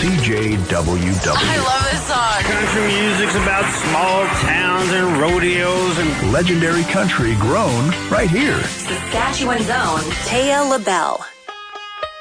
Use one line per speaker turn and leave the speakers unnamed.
CJWW.
I love this song.
Country music's about small towns and rodeos and
legendary country grown right here.
Saskatchewan's own Taya LaBelle.